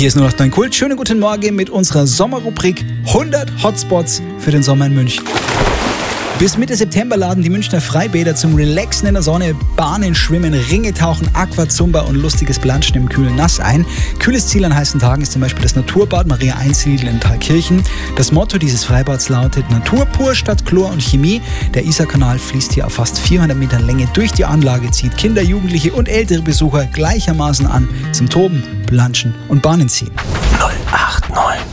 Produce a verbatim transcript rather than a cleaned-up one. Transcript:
Hier ist null acht neun Kult. Schönen guten Morgen mit unserer Sommerrubrik hundert Hotspots für den Sommer in München. Bis Mitte September laden die Münchner Freibäder zum Relaxen in der Sonne, Bahnen, Schwimmen, Ringe tauchen, Aquazumba und lustiges Planschen im kühlen Nass ein. Kühles Ziel an heißen Tagen ist zum Beispiel das Naturbad Maria Einsiedel in Thalkirchen. Das Motto dieses Freibads lautet Natur pur statt Chlor und Chemie. Der Isarkanal fließt hier auf fast vierhundert Metern Länge durch die Anlage, zieht Kinder, Jugendliche und ältere Besucher gleichermaßen an zum Toben, Planschen und Bahnen ziehen. null acht neun